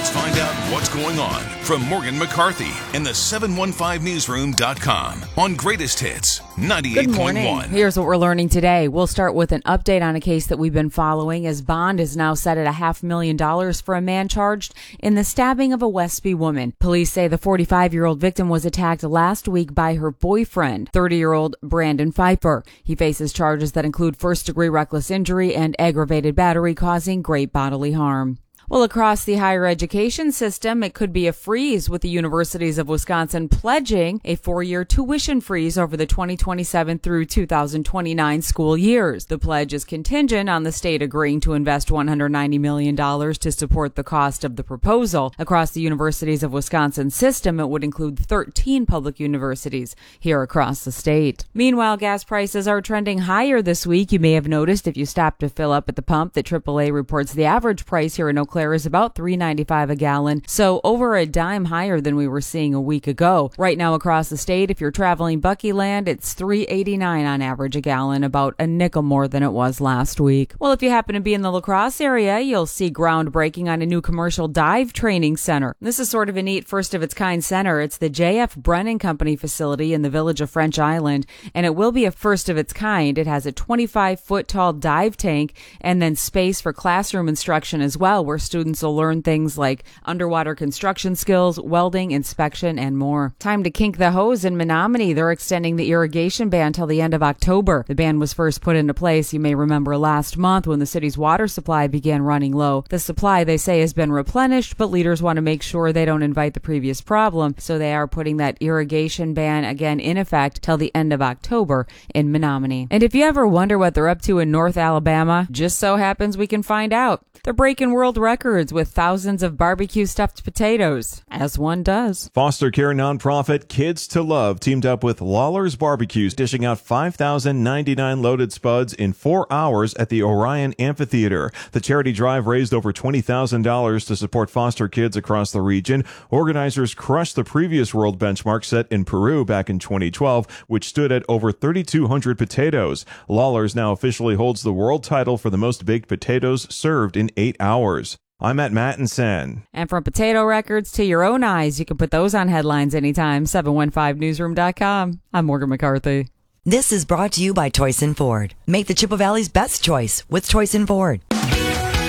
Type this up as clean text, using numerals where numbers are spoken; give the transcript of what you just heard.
Let's find out what's going on from Morgan McCarthy in the 715newsroom.com on Greatest Hits 98.1. Good morning. Here's what we're learning today. We'll start with an update on a case that we've been following, as bond is now set at $500,000 for a man charged in the stabbing of a Westby woman. Police say the 45-year-old victim was attacked last week by her boyfriend, 30-year-old Brandon Pfeiffer. He faces charges that include first-degree reckless injury and aggravated battery causing great bodily harm. Well, across the higher education system, it could be a freeze, with the universities of Wisconsin pledging a 4-year tuition freeze over the 2027 through 2029 school years. The pledge is contingent on the state agreeing to invest $190 million to support the cost of the proposal. Across the universities of Wisconsin system, it would include 13 public universities here across the state. Meanwhile, gas prices are trending higher this week. You may have noticed if you stop to fill up at the pump that AAA reports the average price here in Eau Claire is about $3.95 a gallon, so over a dime higher than we were seeing a week ago. Right now across the state, if you're traveling Buckyland, it's $3.89 on average a gallon, about a nickel more than it was last week. Well, if you happen to be in the La Crosse area, you'll see groundbreaking on a new commercial dive training center. This is sort of a neat first-of-its-kind center. It's the J.F. Brennan Company facility in the village of French Island, and it will be a first of its kind. It has a 25-foot-tall dive tank and then space for classroom instruction as well, where students will learn things like underwater construction skills, welding, inspection, and more. Time to kink the hose in Menominee. They're extending the irrigation ban till the end of October. The ban was first put into place, you may remember, last month when the city's water supply began running low. The supply, they say, has been replenished, but leaders want to make sure they don't invite the previous problem, so they are putting that irrigation ban again in effect till the end of October in Menominee. And if you ever wonder what they're up to in North Alabama, just so happens we can find out. They're breaking world records with thousands of barbecue stuffed potatoes, as one does. Foster care nonprofit Kids to Love teamed up with Lawler's Barbecues, dishing out 5,099 loaded spuds in 4 hours at the Orion Amphitheater. The charity drive raised over $20,000 to support foster kids across the region. Organizers crushed the previous world benchmark set in Peru back in 2012, which stood at over 3,200 potatoes. Lawler's now officially holds the world title for the most baked potatoes served in 8 hours. I'm at Mattinson. And from potato records to your own eyes, you can put those on headlines anytime. 715newsroom.com. I'm Morgan McCarthy. This is brought to you by Toyson Ford. Make the Chippewa Valley's best choice with Toyson Ford.